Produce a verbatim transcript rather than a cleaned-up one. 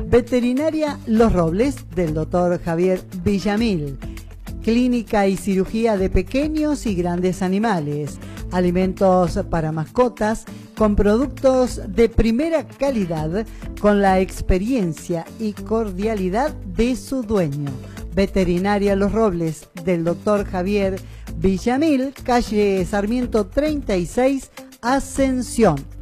Veterinaria Los Robles, del doctor Javier Villamil. Clínica y cirugía de pequeños y grandes animales. Alimentos para mascotas con productos de primera calidad, con la experiencia y cordialidad de su dueño. Veterinaria Los Robles, del doctor Javier Villamil, calle Sarmiento treinta y seis, Ascensión.